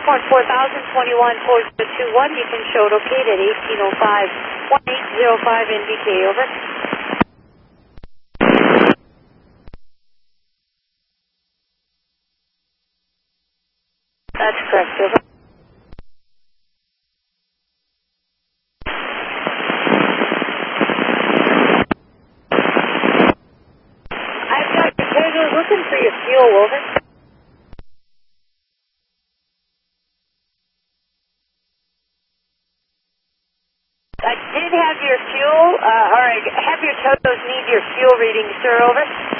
Airport 4021-4021, you can show it okay at 1805, 1805 NBK, over. That's correct, over. I've got your schedule looking for your fuel, over. I did have your fuel, or I have your totos need your fuel reading, sir, over.